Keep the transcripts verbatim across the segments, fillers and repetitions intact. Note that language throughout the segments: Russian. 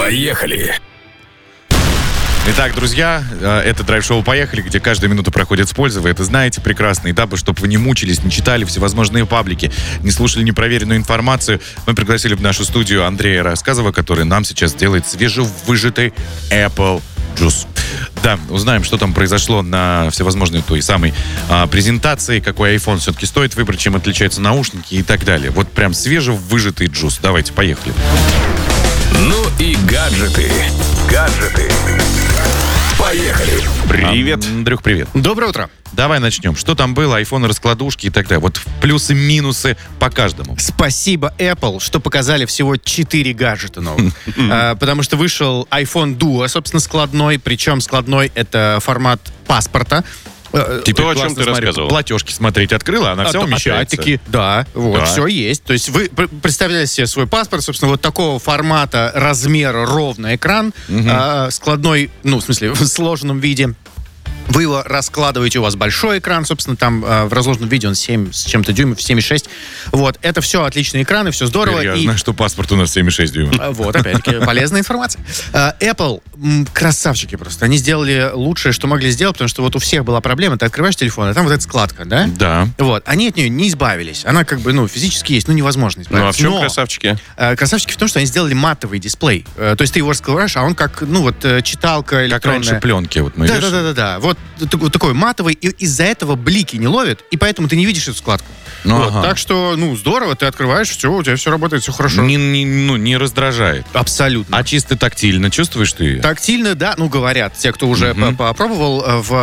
Поехали! Итак, друзья, это драйв-шоу «Поехали», где каждая минута проходит с пользой. Вы это знаете прекрасно. И дабы, чтобы вы не мучились, не читали всевозможные паблики, не слушали непроверенную информацию, мы пригласили в нашу студию Андрея Рассказова, который нам сейчас делает свежевыжатый Apple Juice. Да, узнаем, что там произошло на всевозможной той самой а, презентации, какой iPhone все-таки стоит выбрать, чем отличаются наушники и так далее. Вот прям свежевыжатый джуз. Давайте, поехали. Ну и гаджеты. Гаджеты. Поехали. Привет. Андрюх, привет. Доброе утро. Давай начнем. Что там было? Айфоны, раскладушки и так далее. Вот плюсы-минусы по каждому. Спасибо, Apple, что показали всего четыре гаджета новых. Потому что вышел iPhone Duo, собственно, складной. Причем складной — это формат паспорта. Теперь то, о чем ты смотрю, рассказывал. Платежки смотреть открыла, она А, вся то, умещается. Опять-таки, да, вот, Да. все есть. То есть вы пр- представляете себе свой паспорт, собственно, вот такого формата, размера, ровный экран, а, складной, ну, в смысле, в сложенном виде. Вы его раскладываете, у вас большой экран, собственно, там э, в разложенном виде он семь с чем-то дюймов, семь и шесть. Вот, это все отличные экраны, все здорово. Теперь я и... знаю, что паспорт у нас семь и шесть дюймов. А, Вот, опять-таки, полезная информация. А, Apple, м, красавчики просто. Они сделали лучшее, что могли сделать, потому что вот у всех была проблема. Ты открываешь телефон, а там вот эта складка, да? Да. Вот, они от нее не избавились. Она как бы, ну, физически есть, ну, невозможно избавиться. Ну а в чем Но, красавчики? э, красавчики в том, что они сделали матовый дисплей. Э, то есть ты его раскрываешь, а он как, ну, вот, э, читалка Как электронная. раньше пленки. Вот мы Да, видишь? да, да, да, да. Вот, т- вот такой матовый, и из-за этого блики не ловят, и поэтому ты не видишь эту складку. Ну, Вот, ага. так что, ну, здорово, ты открываешь, все, у тебя все работает, все хорошо. Не, не- ну, не раздражает. Абсолютно. А чисто тактильно чувствуешь ты ее? Тактильно, да, ну, говорят, те, кто уже Мгм. по- попробовал э, в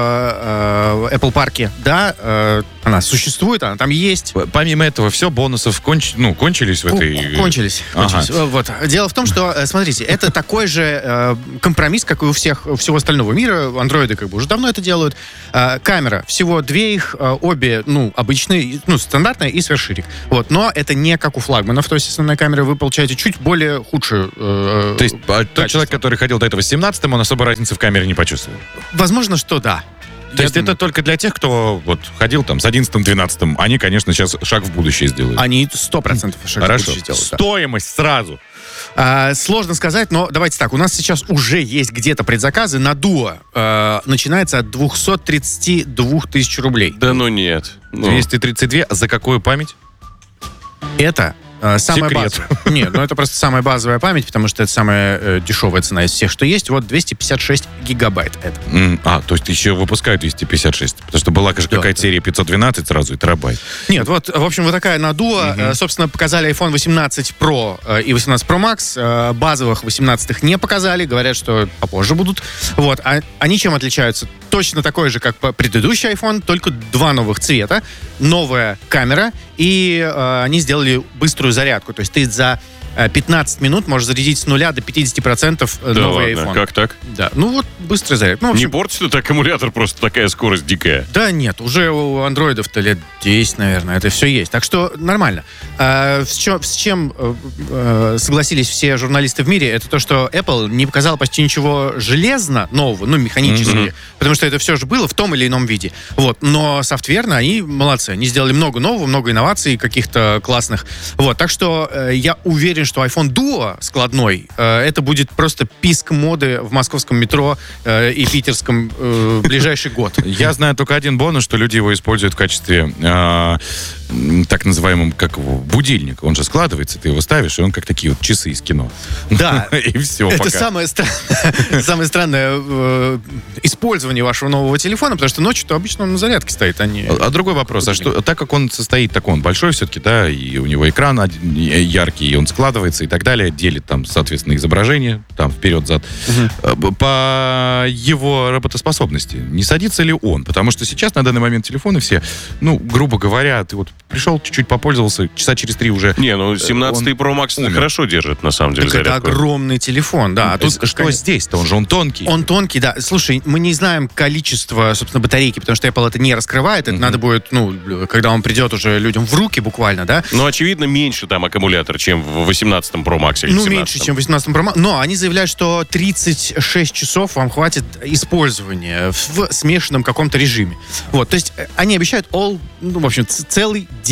э, Apple парке, да, э, она существует, она там есть. Помимо этого, все, бонусов конч... ну, кончились в Ку- этой... Кончились. Ага. кончились. Э, Вот. Дело в том, что, э, смотрите, это такой же э, компромисс, как и у всех, у всего остального мира. Андроиды как бы уже давно это делают. Э, камера. Всего две их, э, обе, ну, обычные, ну, стандартная и сверхширик. Вот. Но это не как у флагманов. То есть основная камера вы получаете чуть более худшую. э, То есть а, тот качество. человек, который ходил до этого с семнадцатым, он особо разницы в камере не почувствовал. Возможно, что да. То Я есть думаю. это только для тех, кто вот ходил там с одиннадцатым-двенадцатым. Они, конечно, сейчас шаг в будущее сделают. Они сто процентов шаг в Хорошо. будущее сделают, да. Стоимость сразу. А, сложно сказать, но давайте так. У нас сейчас уже есть где-то предзаказы на Duo. А, начинается от двести тридцать два тысячи рублей. Да ну нет. Ну, двести тридцать два. А за какую память? Это а, самая Секрет. базовая. Нет, ну это просто самая базовая память, потому что это самая э, дешевая цена из всех, что есть. Вот двести пятьдесят шесть гигабайт это. М, А, то есть еще выпускают двести пятьдесят шесть. Потому что была же Да, какая-то да. серия пятьсот двенадцать сразу и терабайт. Нет, вот, в общем, вот такая на Duo. Э, Собственно, показали iPhone восемнадцать Pro э, и восемнадцать Pro Max. Э, Базовых восемнадцатых не показали. Говорят, что попозже будут. Вот. А они чем отличаются? Точно такой же, как по- предыдущий iPhone, только два новых цвета. Новая камера. И э, они сделали быструю зарядку. То есть ты за э, пятнадцать минут можешь зарядить с нуля до пятидесяти процентов да новый ладно, iPhone. как так? Да. Ну вот, быстрая зарядка. Ну, в Не общем, портит это аккумулятор, просто такая скорость дикая. да нет, уже у андроидов-то лет десять, наверное, это все есть. Так что нормально. А, с, чё- с чем э, э, согласились все журналисты в мире, это то, что Apple не показал почти ничего железно нового, ну, механически, Мгм. потому что это все же было в том или ином виде. Вот. Но софтверно они молодцы. Они сделали много нового, много инноваций каких-то классных. Вот. Так что э, я уверен, что iPhone Duo складной, э, это будет просто писк моды в московском метро э, и питерском э, в ближайший год. Я знаю только один бонус, что люди его используют в качестве э, м, так называемым, как его, будильник. Он же складывается, ты его ставишь, и он как такие вот часы из кино. Да. И все, Это пока. самое, стра- самое странное э, использование вашего нового телефона, потому что ночью-то обычно он на зарядке стоит, а не... А другой вопрос, а что, так как он состоит, так он большой все-таки, да, и у него экран один- и яркий, и он складывается и так далее, делит там, соответственно, изображение, там, вперед-зад, э, по его работоспособности, не садится ли он? Потому что сейчас на данный момент телефоны все, ну, грубо говоря, ты вот пришел, чуть-чуть попользовался, часа через три уже... Не, ну семнадцатый он Pro Max умер. хорошо держит, на самом деле, Так это зарядку. огромный телефон, да. А тут Что конечно, здесь-то? Он же, он тонкий. Он тонкий, да. Слушай, мы не знаем количество, собственно, батарейки, потому что Apple это не раскрывает. Это Мгм. надо будет, ну, когда он придет уже людям в руки буквально, да. Ну, очевидно, меньше там аккумулятор, чем в восемнадцатом Pro Max или Ну, в семнадцатом. меньше, чем в восемнадцатом Pro Max. Но они заявляют, что тридцать шесть часов вам хватит использования в смешанном каком-то режиме. Вот, то есть э, они обещают all, ну, в общем, ц- целый день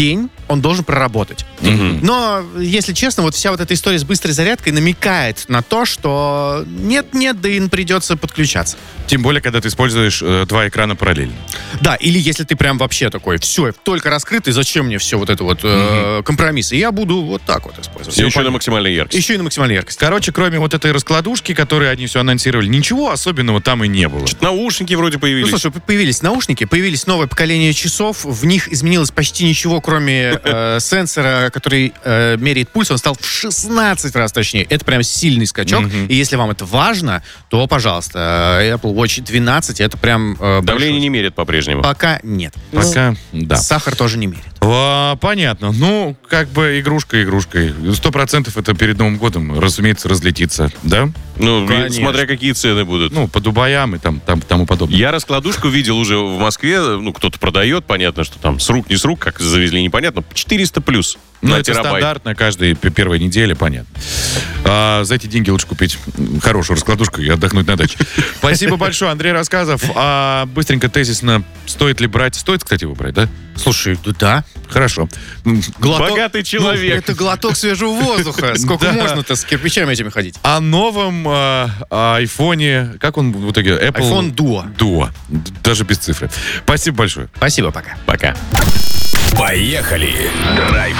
он должен проработать. Но, если честно, вот вся вот эта история с быстрой зарядкой намекает на то, что нет-нет, да и придется подключаться. Тем более, когда ты используешь э, два экрана параллельно. Да, или если ты прям вообще такой, все, только раскрытый, зачем мне все вот это вот э, компромиссы? Я буду вот так вот использовать. И еще на максимальной яркости. Еще и на максимальной яркости. Короче, кроме вот этой раскладушки, которую они все анонсировали, ничего особенного там и не было. Наушники вроде Ну, появились. слушай, появились наушники, появились новое поколение часов, в них изменилось почти ничего, кроме э, сенсора, который э, меряет пульс, он стал в шестнадцать раз точнее. Это прям сильный скачок, и если вам это важно, то, пожалуйста, Apple Watch двенадцать, это прям... Э, Давление большой. не мерит по-прежнему. Пока нет. Пока, да. Сахар тоже не мерит. А, понятно. Ну, как бы игрушка игрушкой. Сто процентов это перед Новым годом, разумеется, разлетится, да? Ну, Конечно. смотря какие цены будут. Ну, по Дубаям и там, там, тому подобное. Я раскладушку видел уже в Москве, ну, кто-то продает, понятно, что там с рук, не с рук, как завезли, непонятно, четыреста плюс Ну, на это терабайт. стандартно, каждой п- первой неделе, понятно. А, за эти деньги лучше купить хорошую раскладушку и отдохнуть на даче. Спасибо большое, Андрей Рассказов. А быстренько, тезисно, стоит ли брать? Стоит, кстати, выбрать, да? Слушай, да. Хорошо. Глоток- Богатый человек. Ну, это глоток свежего воздуха. Сколько Да. можно-то с кирпичами этими ходить? О новом а, айфоне, как он в итоге? Apple iPhone Duo. Duo. Д- Даже без цифры. Спасибо большое. Спасибо, пока. Пока. Поехали! Драйв